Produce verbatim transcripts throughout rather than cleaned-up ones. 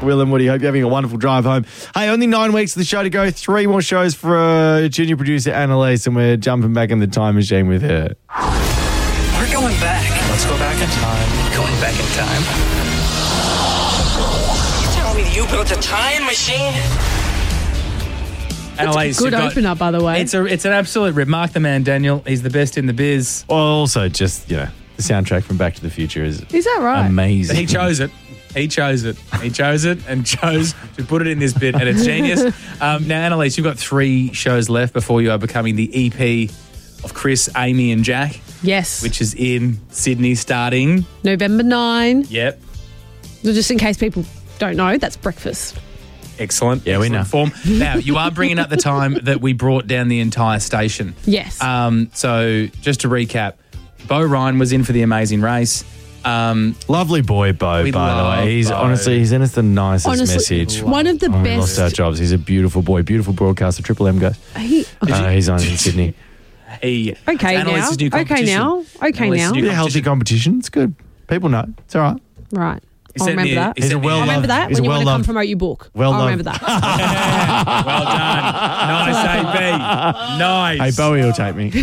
Will and Woody. Hope you're having a wonderful drive home. Hey, only nine weeks of the show to go. Three more shows for uh, junior producer Annalise, and we're jumping back in the time machine with her. We're going back. Let's go back in time. Going back in time. You telling me you built a time machine? Annalise, Good you've got- opener, by the way. It's a it's an absolute rip. Mark the man, Daniel. He's the best in the biz. Well, also just, you know, the soundtrack from Back to the Future is Is that right? amazing. He chose it. He chose it. He chose it and chose to put it in this bit, and it's genius. Um, now, Annalise, you've got three shows left before you are becoming the E P of Chris, Amy, and Jack, Yes. which is in Sydney starting. November ninth. Yep. Just in case people don't know, that's breakfast. Excellent. Yeah, we know. Excellent form. Now, you are bringing up the time that we brought down the entire station. Yes. Um, so, just to recap, Bo Ryan was in for the amazing race. Um, Lovely boy, Bo, We by the love way. He's Bo. honestly, he sent us the nicest Honestly, message. one of the Oh, we lost our best. jobs. He's a beautiful boy, beautiful broadcaster. Triple M guys. He, Uh, he's on in Sydney. he, okay now. Annalise's new Okay competition. now. Okay Annalise's now. new Yeah, healthy competition. It's good. People know. It's all right. Right. He I'll sent remember me a- that. he He's sent a me well I'll loved. remember that He's when a you well want to come loved. promote your book. well I'll loved. remember that. Well done. Nice, A B. Nice. Hey, Bowie will take me.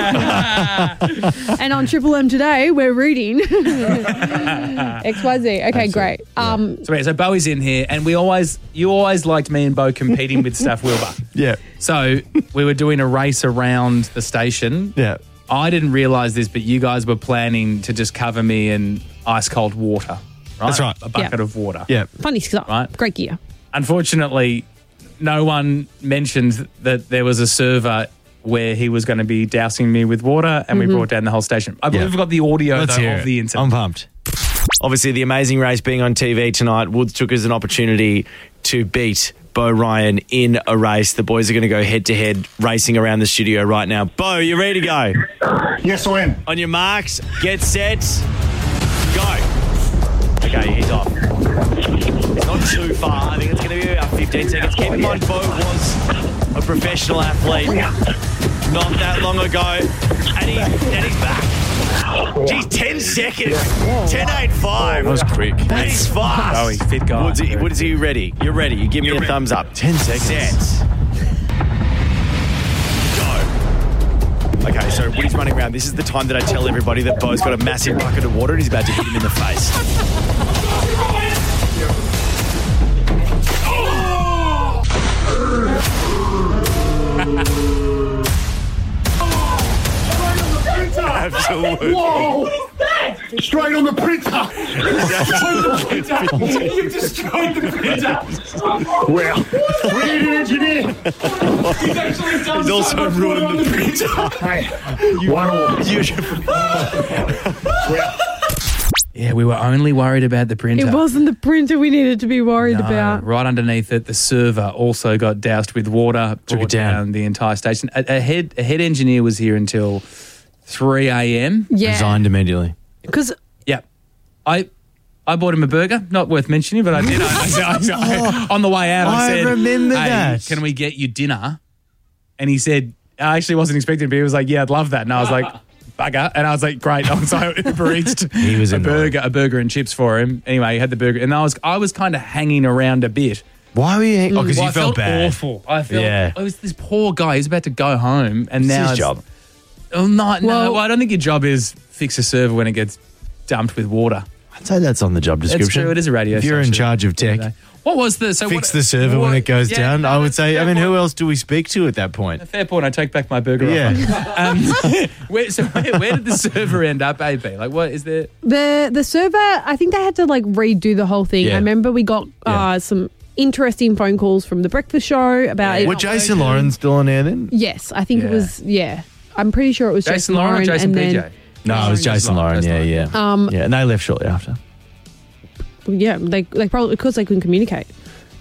And on Triple M today, we're reading X Y Z. Okay, great. Um, So, so Bowie's in here, and we always, you always liked me and Bo competing with Staff Wilbur. Yeah. So we were doing a race around the station. Yeah. I didn't realise this, but you guys were planning to just cover me in ice cold water. Right? That's right. A bucket Yeah. of water. Yeah. funny stuff. Right. Great gear. Unfortunately, no one mentioned that there was a server where he was going to be dousing me with water, and we brought down the whole station. I believe Yeah. we've got the audio Let's though, hear of it. the I'm incident. pumped. Obviously, the amazing race being on T V tonight, Woods took as an opportunity to beat Bo Ryan in a race. The boys are going to go head-to-head racing around the studio right now. Bo, you ready to go? Yes, I am. On your marks, get set, go. Okay, he's off. It's not too far. I think it's going to be about fifteen seconds. Keep in mind, Bo was a professional athlete not that long ago. And, he, and he's back. Geez, ten seconds. ten eight five. That was quick. That's fast. Oh, he's a fit guy. Woodsy, Woodsy, you ready? You're ready. You give me a thumbs up. ten seconds. Set. Go. Okay, so Woody's running around. This is the time that I tell everybody that Bo's got a massive bucket of water and he's about to hit him in the face. Absolutely. Whoa! Straight on the printer. You've destroyed the printer. Well, we need an engineer. He's actually done He's also ruined the printer. Hey, one all. Well, Yeah, we were only worried about the printer. It wasn't the printer we needed to be worried No, about. right underneath it, the server also got doused with water. Took it brought down. the entire station. A, a head a head engineer was here until three a.m. Yeah. Resigned immediately. Because Yeah, I I bought him a burger. Not worth mentioning, but I did. I, I, I, on the way out, I, I said, remember "Hey, that. can we get you dinner?" And he said, "I actually wasn't expecting it, but he was like, yeah, I'd love that." And I was like, "Bugger!" And I was like, "Great!" And so I Uber Eats'd He was a annoyed. burger, a burger and chips for him. Anyway, he had the burger, and I was I was kind of hanging around a bit. Why were you? Oh, because Well, you I felt, bad. awful. I felt. Yeah. It was this poor guy. He's about to go home, and now his it's, job. Oh, no, no. Well- Well, I don't think your job is fix a server when it gets dumped with water. I'd say that's on the job description. That's true. It is a radio If you're in station. charge of tech, What was the so fix what, the server when what- it goes yeah, down. no, I would that's say, a I fair mean, who point. else do we speak to at that point? A fair point. I take back my burger. Yeah. Offer. Um, where, so where, where did the server end up, A B? Like, what is there? the the server, I think they had to like redo the whole thing. Yeah. I remember we got Yeah. uh, some interesting phone calls from the breakfast show about it. Were not Jason working. Lauren still on air then? Yes, I think it Yeah. was. Yeah, I'm pretty sure it was Jason Jason, Lauren or Jason and P J? then No, it was Jason Lauren. Jason Yeah, Lauren. yeah. Um, yeah, and they left shortly after. yeah, they they probably because they couldn't communicate.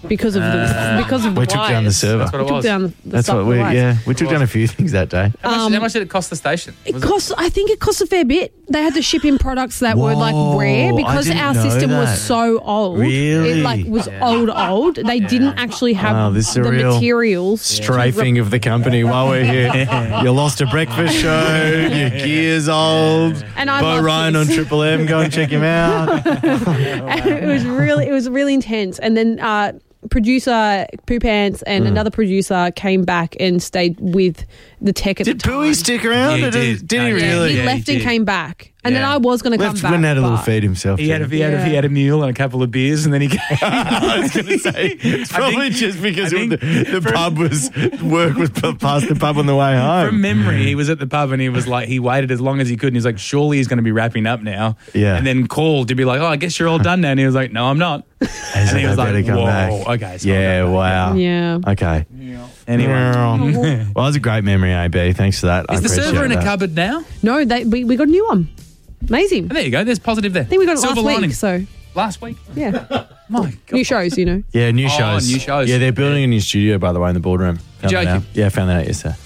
because of the because of the We took down the wires. server. That's what it We took was. down the That's stuff what with we, the wires. yeah, we took down a few things that day. How much, Um, how much did it cost the station? It Was cost. I think it cost a fair bit. They had to ship in products that were like Whoa, rare I because didn't our know system that. was so old. Really? It like was old, old. They didn't actually have Wow, this is a the real materials. Strafing of the company while we're here. You lost a breakfast show. Your gear's old. And I Bo love Ryan on this. Triple M. Go and check him out. It was really, it was really intense. And then uh, producer Poo Pants and another producer came back and stayed with the tech at Did the time. Pooey stick around? Yeah, he Or did, did. did he No, yeah, really? He Yeah, left he and did. came back, and then Yeah. I was going to come Left back. when had a little but- feed himself. He had, a, too. he, had a, he Yeah. had a mule and a couple of beers, and then he came. I was going to say, it's I probably think- just because I think the, the from- pub was, work was p- past the pub on the way home. From memory, he was at the pub and he was like, he waited as long as he could, and he's like, surely he's going to be wrapping up now. Yeah. And then called to be like, oh, I guess you're all done now. And he was like, no, I'm not. And and he was like, better come whoa, back. okay. So Yeah, wow. Yeah. Okay. Anyway. Well, it was a great memory, A B. Thanks for that. I Is the appreciate server in a that. cupboard now? No, they, we, we got a new one. Amazing. And there you go. There's positive there. I think we got it Silver last lining. week. So Last week? yeah, My God. new shows, you know. Yeah, new Oh, shows. new shows. Yeah, they're building a new studio, by the way, in the boardroom. Found Joking. that out. Yeah, found that out yesterday.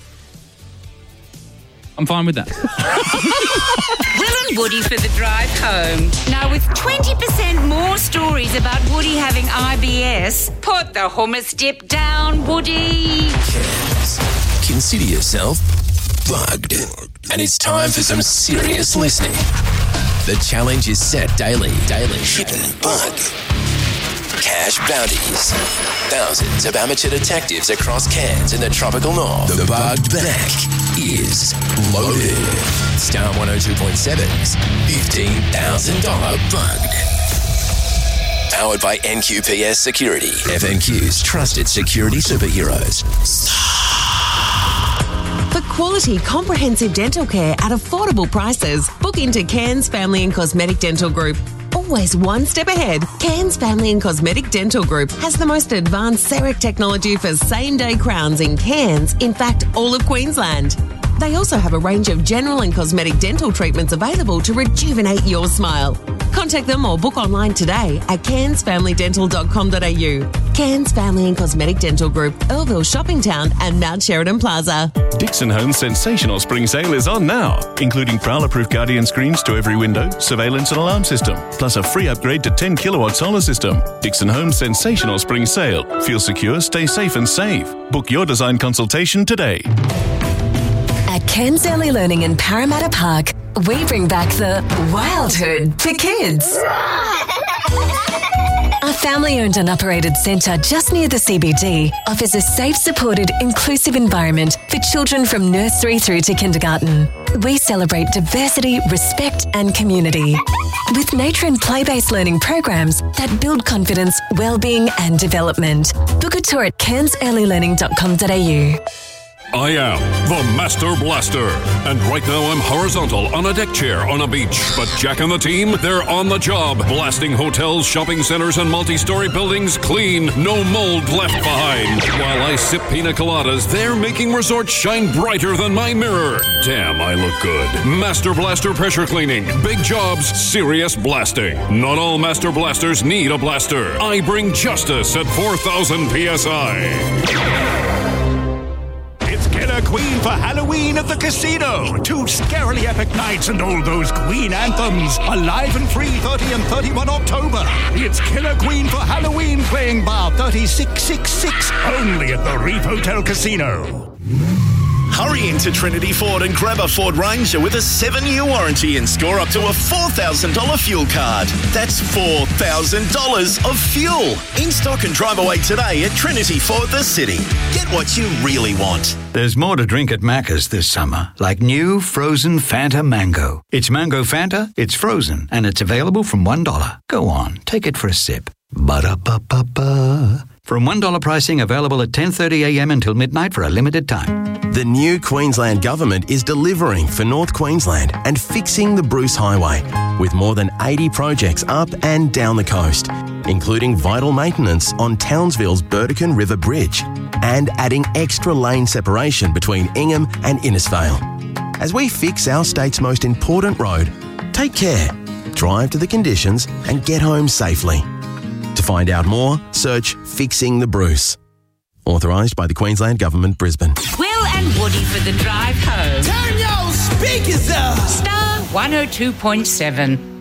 I'm fine with that. Will and Woody for the drive home. Now, with twenty percent more stories about Woody having I B S, put the hummus dip down, Woody. Consider yourself bugged. And it's time for some serious listening. The challenge is set daily. Daily. Hidden bug. Cash bounties. Thousands of amateur detectives across Cairns and the tropical north. The bugged back is loaded. Star one oh two point seven's fifteen thousand dollars bugged. Powered by N Q P S Security. F N Q's trusted security superheroes. For quality, comprehensive dental care at affordable prices, book into Cairns Family and Cosmetic Dental Group. Always one step ahead, Cairns Family and Cosmetic Dental Group has the most advanced CEREC technology for same-day crowns in Cairns, in fact, all of Queensland. They also have a range of general and cosmetic dental treatments available to rejuvenate your smile. Contact them or book online today at cairns family dental dot com dot a u. Cairns Family and Cosmetic Dental Group, Earlville Shopping Town and Mount Sheridan Plaza. Dixon Home's sensational spring sale is on now, including prowler-proof Guardian screens to every window, surveillance and alarm system, plus a free upgrade to ten kilowatt solar system. Dixon Home's sensational spring sale. Feel secure, stay safe and save. Book your design consultation today. At Cairns Early Learning in Parramatta Park, we bring back the wildhood for kids. Our family-owned and operated centre just near the C B D offers a safe, supported, inclusive environment for children from nursery through to kindergarten. We celebrate diversity, respect and community with nature and play-based learning programs that build confidence, well-being and development. Book a tour at cairns early learning dot com dot a u. I am the Master Blaster, and right now I'm horizontal on a deck chair on a beach. But Jack and the team, they're on the job, blasting hotels, shopping centers, and multi-story buildings clean, no mold left behind. While I sip pina coladas, they're making resorts shine brighter than my mirror. Damn, I look good. Master Blaster pressure cleaning, big jobs, serious blasting. Not all Master Blasters need a blaster. I bring justice at four thousand P S I. It's Killer Queen for Halloween at the casino. Two scarily epic nights and all those Queen anthems. Alive and free thirty and thirty-first October. It's Killer Queen for Halloween playing bar thirty-six sixty-six only at the Reef Hotel Casino. Hurry into Trinity Ford and grab a Ford Ranger with a seven-year warranty and score up to a four thousand dollars fuel card. That's four thousand dollars of fuel. In stock and drive away today at Trinity Ford the City. Get what you really want. There's more to drink at Macca's this summer, like new frozen Fanta Mango. It's Mango Fanta, it's frozen, and it's available from one dollar. Go on, take it for a sip. Ba-da-ba-ba-ba. From one dollar pricing available at ten thirty a m until midnight for a limited time. The new Queensland Government is delivering for North Queensland and fixing the Bruce Highway with more than eighty projects up and down the coast, including vital maintenance on Townsville's Burdekin River Bridge and adding extra lane separation between Ingham and Innisfail. As we fix our state's most important road, take care, drive to the conditions and get home safely. To find out more, search Fixing the Bruce. Authorised by the Queensland Government, Brisbane. Will and Woody for the drive home. Turn your speakers up. Star one oh two point seven.